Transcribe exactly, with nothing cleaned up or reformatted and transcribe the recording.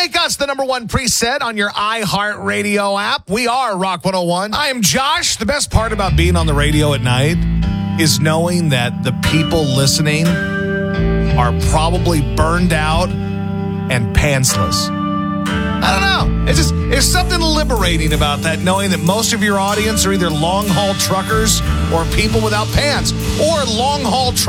Make us the number one preset on your iHeartRadio app. We are Rock one oh one. I am Josh. The best part about being on the radio at night is knowing that the people listening are probably burned out and pantsless. I don't know. It's just, there's something liberating about that, knowing that most of your audience are either long-haul truckers or people without pants, or long-haul truckers.